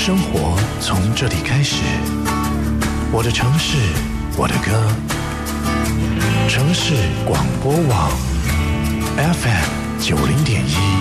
生活从这里开始，我的城市，我的歌。城市广播网 FM 90.1